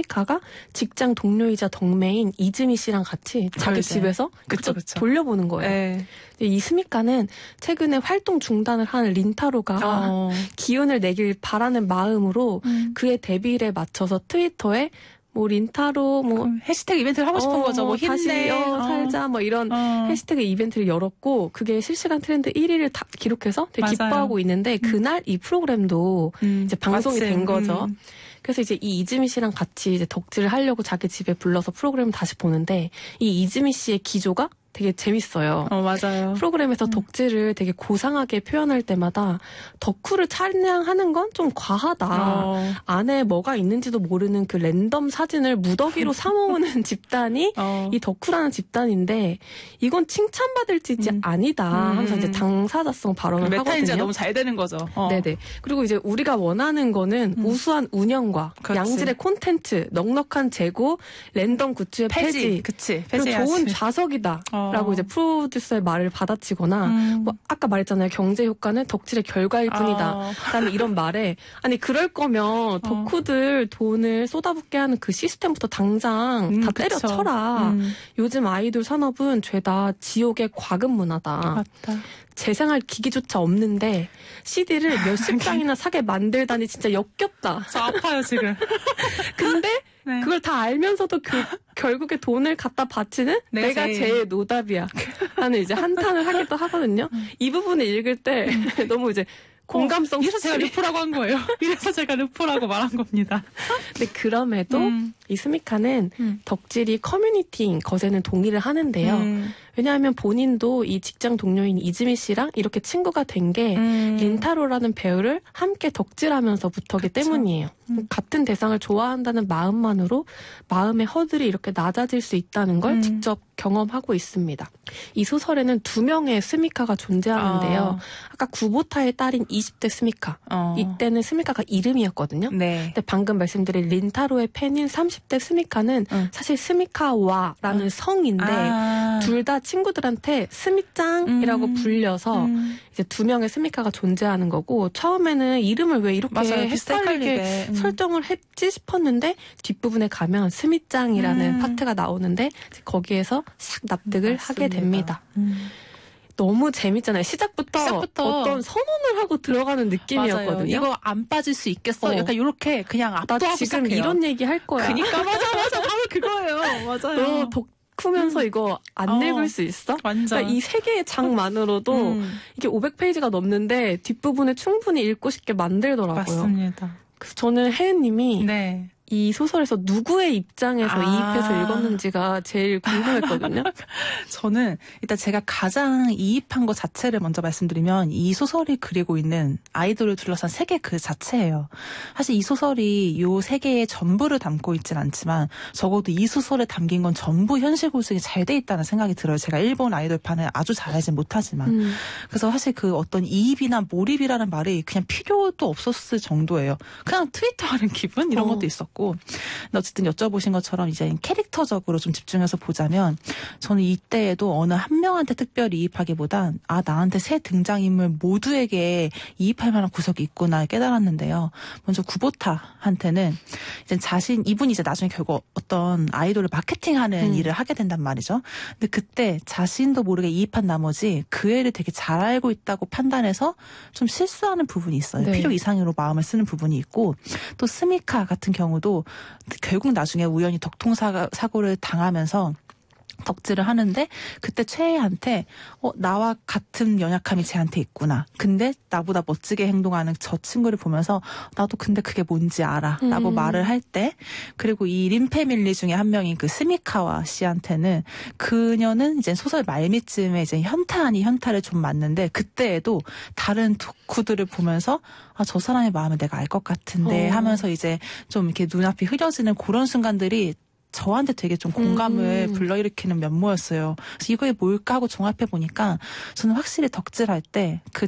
스미카가 직장 동료이자 덕매인 이즈미 씨랑 같이 자기 집에서 그쵸. 돌려보는 거예요. 네. 이 스미카는 최근에 활동 중단을 한 린타로가 기운을 내길 바라는 마음으로 그의 데뷔일에 맞춰서 트위터에 뭐 린타로 뭐 해시태그 이벤트를 하고 싶은 거죠. 뭐 다시 힘내 살자 뭐 이런 해시태그 이벤트를 열었고 그게 실시간 트렌드 1위를 다 기록해서 되게 맞아요. 기뻐하고 있는데 그날 이 프로그램도 이제 방송이 된 거죠. 그래서 이제 이 이즈미 씨랑 같이 이제 덕질을 하려고 자기 집에 불러서 프로그램을 다시 보는데 이 이즈미 씨의 기조가 되게 재밌어요. 맞아요. 프로그램에서 덕질을 되게 고상하게 표현할 때마다 덕후를 찬양하는 건 좀 과하다. 안에 뭐가 있는지도 모르는 그 랜덤 사진을 무더기로 사모으는 집단이 이 덕후라는 집단인데 이건 칭찬받을 짓이 아니다 하면서 이제 당사자성 발언을 하거든요. 메타인지가 너무 잘 되는 거죠. 네네. 그리고 이제 우리가 원하는 거는 우수한 운영과 양질의 콘텐츠, 넉넉한 재고, 랜덤 굿즈의 폐지. 그치. 그리고 좋은 좌석이다. 라고 이제 프로듀서의 말을 받아치거나 뭐 아까 말했잖아요. 경제 효과는 덕질의 결과일 뿐이다. 라는 이런 말에 아니 그럴 거면 덕후들 돈을 쏟아붓게 하는 그 시스템부터 당장 다 때려쳐라. 요즘 아이돌 산업은 죄다 지옥의 과금 문화다. 맞다. 재생할 기기조차 없는데 CD를 몇십 장이나 사게 만들다니 진짜 역겹다. 저 아파요 지금. 근데 그걸 다 알면서도 결국에 돈을 갖다 바치는 내가 제일 노답이야. 라는 이제 한탄을 하기도 하거든요. 이 부분을 읽을 때 너무 이제 공감성. 이래서 제가 르포라고 한 거예요. 이래서 제가 르포라고 말한 겁니다. 근데 그럼에도 이 스미카는 덕질이 커뮤니티인 것에는 동의를 하는데요. 왜냐하면 본인도 이 직장 동료인 이즈미 씨랑 이렇게 친구가 된 게 린타로라는 배우를 함께 덕질하면서부터기 때문이에요. 같은 대상을 좋아한다는 마음만으로 마음의 허들이 이렇게 낮아질 수 있다는 걸 직접 경험하고 있습니다. 이 소설에는 2명의 스미카가 존재하는데요. 아까 구보타의 딸인 20대 스미카. 이때는 스미카가 이름이었거든요. 네. 근데 방금 말씀드린 린타로의 팬인 30대 스미카는 사실 스미카와라는 성인데 둘 다 친구들한테 스미짱이라고 불려서 이제 2명의 스미카가 존재하는 거고 처음에는 이름을 왜 이렇게 헷갈리게 설정을 했지 싶었는데 뒷부분에 가면 스미짱이라는 파트가 나오는데 거기에서 싹 납득을 하게 됩니다. 너무 재밌잖아요. 시작부터 어떤 선언을 하고 들어가는 느낌이었거든요. 맞아요. 이거 안 빠질 수 있겠어? 약간 이렇게 그냥 압도하고 나 지금 시작해요. 이런 얘기 할 거야. 그니까 맞아 바로 그거예요. 맞아요. 너 덕후면서 이거 안 읽을 수 있어? 완전. 그러니까 이 3개의 장만으로도 이게 500페이지가 넘는데 뒷부분을 충분히 읽고 싶게 만들더라고요. 맞습니다. 그래서 저는 혜은님이 이 소설에서 누구의 입장에서 이입해서 읽었는지가 제일 궁금했거든요. 저는 일단 제가 가장 이입한 것 자체를 먼저 말씀드리면 이 소설이 그리고 있는 아이돌을 둘러싼 세계 그 자체예요. 사실 이 소설이 요 세계의 전부를 담고 있진 않지만 적어도 이 소설에 담긴 건 전부 현실 고증이 잘 돼 있다는 생각이 들어요. 제가 일본 아이돌판을 아주 잘 알진 못하지만. 그래서 사실 그 어떤 이입이나 몰입이라는 말이 그냥 필요도 없었을 정도예요. 그냥 트위터 하는 기분? 이런 것도 있었고. 근데 어쨌든 여쭤보신 것처럼 이제 캐릭터적으로 좀 집중해서 보자면 저는 이때에도 어느 한 명한테 특별히 이입하기보단 나한테 새 등장인물 모두에게 이입할 만한 구석이 있구나 깨달았는데요. 먼저 구보타한테는 이제 이분이 이제 나중에 결국 어떤 아이돌을 마케팅하는 일을 하게 된단 말이죠. 근데 그때 자신도 모르게 이입한 나머지 그 애를 되게 잘 알고 있다고 판단해서 좀 실수하는 부분이 있어요. 필요 이상으로 마음을 쓰는 부분이 있고 또 스미카 같은 경우도 결국 나중에 우연히 덕통사고를 당하면서 덕질을 하는데 그때 최애한테 나와 같은 연약함이 쟤한테 있구나. 근데 나보다 멋지게 행동하는 저 친구를 보면서 나도 근데 그게 뭔지 알아 라고 말을 할 때 그리고 이 림패밀리 중에 한 명인 그 스미카와 씨한테는 그녀는 이제 소설 말미쯤에 이제 현타 아닌 현타를 좀 맞는데 그때에도 다른 덕후들을 보면서 저 사람의 마음을 내가 알 것 같은데 하면서 이제 좀 이렇게 눈앞이 흐려지는 그런 순간들이 저한테 되게 좀 공감을 불러일으키는 면모였어요. 그래서 이거에 뭘까 하고 종합해보니까 저는 확실히 덕질할 때 그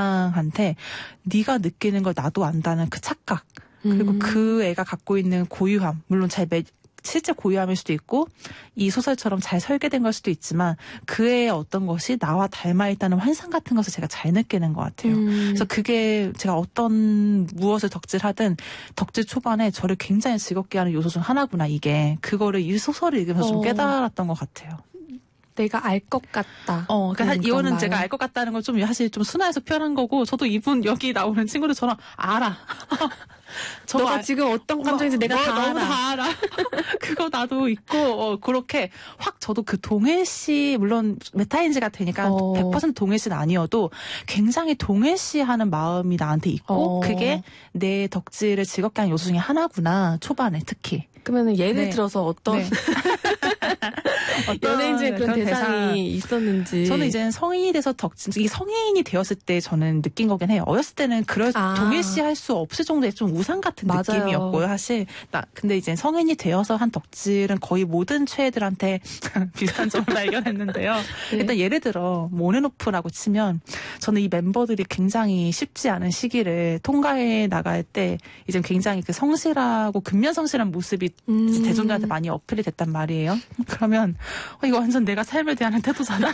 대상한테 네가 느끼는 걸 나도 안다는 그 착각 그리고 그 애가 갖고 있는 고유함 물론 실제 고유함일 수도 있고 이 소설처럼 잘 설계된 걸 수도 있지만 그의 어떤 것이 나와 닮아 있다는 환상 같은 것을 제가 잘 느끼는 것 같아요. 그래서 그게 제가 어떤 무엇을 덕질하든 덕질 초반에 저를 굉장히 즐겁게 하는 요소 중 하나구나 이게. 그거를 이 소설을 읽으면서 좀 깨달았던 것 같아요. 내가 알 것 같다. 그러니까 이거는 제가 알 것 같다는 걸 좀 사실 좀 순화해서 표현한 거고 저도 이분 여기 나오는 친구들처럼 알아. 너가 지금 어떤 감정인지 내가 다 알아. 그거 나도 있고 그렇게 확 저도 그 동일시 물론 메타인지가 되니까 100% 동일시는 아니어도 굉장히 동일시하는 마음이 나한테 있고 그게 내 덕질을 즐겁게 하는 요소 중에 하나구나. 초반에 특히. 그러면 예를 들어서 어떤 연예인 중에 그런 대상이 있었는지. 저는 이제 성인이 돼서 이 성인이 되었을 때 저는 느낀 거긴 해요. 어렸을 때는 그럴 동일시할 수 없을 정도의 좀 우상 같은 느낌이었고요. 사실 근데 이제 성인이 되어서 한 덕질은 거의 모든 최애들한테 비슷한 점을 발견했는데요. 네. 일단 예를 들어 온앤오프라고 치면 저는 이 멤버들이 굉장히 쉽지 않은 시기를 통과해 나갈 때 이제 굉장히 그 성실하고 근면성실한 모습이 대중들한테 많이 어필이 됐단 말이에요. 그러면 이거 완전 내가 삶에 대한 태도잖아.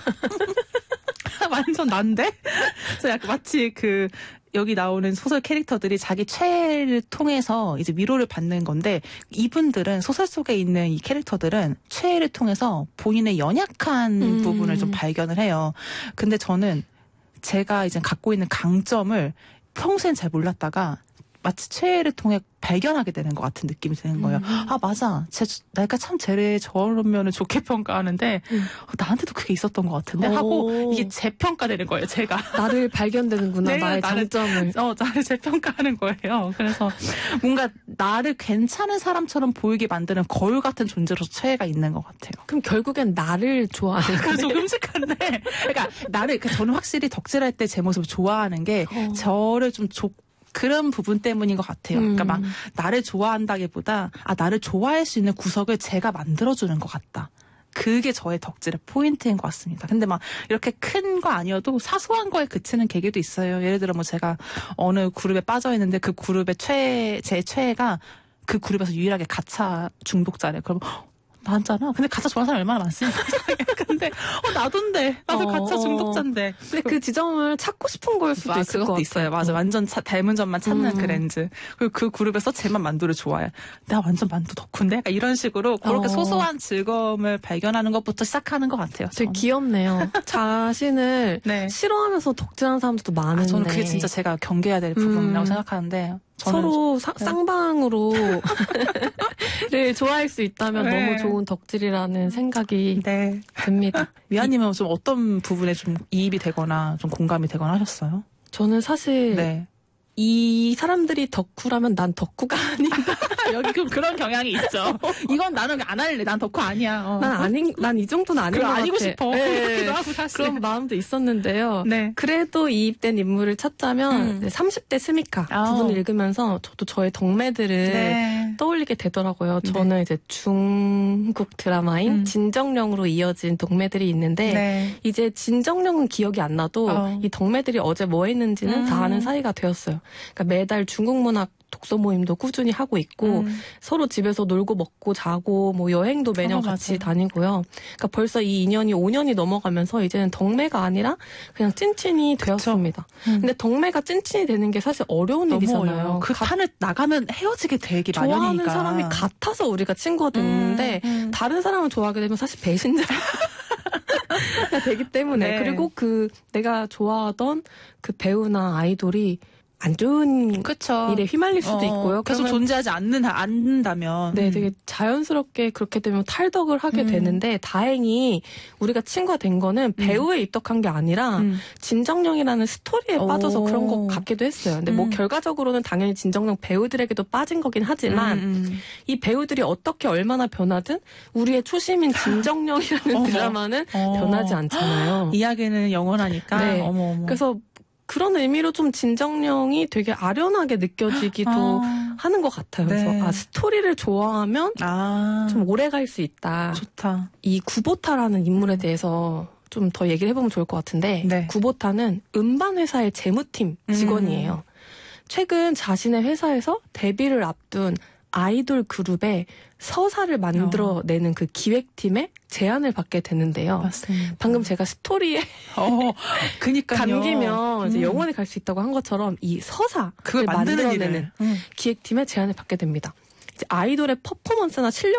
완전 난데? 그래서 약간 마치 여기 나오는 소설 캐릭터들이 자기 최애를 통해서 이제 위로를 받는 건데 이분들은 소설 속에 있는 이 캐릭터들은 최애를 통해서 본인의 연약한 부분을 좀 발견을 해요. 근데 저는 제가 이제 갖고 있는 강점을 평소엔 잘 몰랐다가 마치 최애를 통해 발견하게 되는 것 같은 느낌이 드는 거예요. 맞아. 내가 참 쟤를 저런 면을 좋게 평가하는데 나한테도 그게 있었던 것 같은데 하고 이게 재평가되는 거예요. 제가. 나를 발견되는구나. 나의 장점을. 나를 재평가하는 거예요. 그래서 뭔가 나를 괜찮은 사람처럼 보이게 만드는 거울 같은 존재로 최애가 있는 것 같아요. 그럼 결국엔 나를 좋아하는 거예요. 좀 끔찍한데. 그러니까 저는 확실히 덕질할 때 제 모습을 좋아하는 게 저를 좀 그런 부분 때문인 것 같아요. 그러니까 막 나를 좋아한다기보다 나를 좋아할 수 있는 구석을 제가 만들어주는 것 같다. 그게 저의 덕질의 포인트인 것 같습니다. 근데 막 이렇게 큰 거 아니어도 사소한 거에 그치는 계기도 있어요. 예를 들어 제가 어느 그룹에 빠져 있는데 그 그룹의 제 최애가 그 그룹에서 유일하게 가차 중독자래. 그러면 나잖아. 근데 가차 좋아하는 사람이 얼마나 많습니까? 근데 나도인데 나도 가차 중독자인데. 근데 그 지점을 찾고 싶은 걸 수도 있을 것 같아요. 있어요. 맞아. 완전 닮은 점만 찾는 그 렌즈. 그리고 그 그룹에서 쟤만 만두를 좋아해. 내가 완전 만두 덕후인데? 약간 이런 식으로 그렇게 소소한 즐거움을 발견하는 것부터 시작하는 것 같아요. 되게 귀엽네요. 자신을 싫어하면서 덕질하는 사람들도 많은데. 저는 그게 진짜 제가 경계해야 될 부분이라고 생각하는데. 서로 쌍방으로 를 좋아할 수 있다면 너무 좋은 덕질이라는 생각이 듭니다. 미아님은 좀 어떤 부분에 좀 이입이 되거나 좀 공감이 되거나 하셨어요? 저는 사실 이 사람들이 덕후라면 난 덕후가 아닌가. 여기 그런 경향이 있죠. 이건 나는 안 할래. 난 덕후 아니야. 난 이 정도는 아닌 것 같아. 아니고 싶어. 그렇기도 하고 사실. 그런 마음도 있었는데요. 그래도 이입된 인물을 찾자면 30대 스미카 부분을 읽으면서 저도 저의 덕매들을 떠올리게 되더라고요. 저는 이제 중국 드라마인 진정령으로 이어진 덕매들이 있는데 이제 진정령은 기억이 안 나도 이 덕매들이 어제 뭐 했는지는 다 아는 사이가 되었어요. 그러니까 매달 중국 문학 독서 모임도 꾸준히 하고 있고 서로 집에서 놀고 먹고 자고 뭐 여행도 매년 같이 다니고요. 그러니까 벌써 이 인연이 5년이 넘어가면서 이제는 덕매가 아니라 그냥 찐친이 되었습니다. 근데 덕매가 찐친이 되는 게 사실 어려운 일이잖아요. 어려워요. 그 판을 나가면 헤어지게 되기 마련이니까. 좋아하는 사람이 같아서 우리가 친구가 됐는데 다른 사람을 좋아하게 되면 사실 배신자가 되기 때문에 그리고 내가 좋아하던 그 배우나 아이돌이 안 좋은 일에 휘말릴 수도 있고요. 계속 존재하지 않는다면. 되게 자연스럽게 그렇게 되면 탈덕을 하게 되는데 다행히 우리가 친구가 된 거는 배우에 입덕한 게 아니라 진정령이라는 스토리에 빠져서 그런 것 같기도 했어요. 근데 뭐 결과적으로는 당연히 진정령 배우들에게도 빠진 거긴 하지만 이 배우들이 어떻게 얼마나 변하든 우리의 초심인 진정령이라는 드라마는 변하지 않잖아요. 이야기는 영원하니까. 그래서 그런 의미로 좀 진정령이 되게 아련하게 느껴지기도 하는 것 같아요. 그래서 스토리를 좋아하면 좀 오래 갈 수 있다. 좋다. 이 구보타라는 인물에 대해서 좀 더 얘기를 해보면 좋을 것 같은데 구보타는 음반회사의 재무팀 직원이에요. 최근 자신의 회사에서 데뷔를 앞둔 아이돌 그룹의 서사를 만들어내는 그 기획팀에 제안을 받게 되는데요. 맞습니다. 방금 제가 스토리에 그니까요. 감기면 이제 영원히 갈 수 있다고 한 것처럼 이 서사를 그걸 만드는 만들어내는 기획팀에 제안을 받게 됩니다. 이제 아이돌의 퍼포먼스나 실력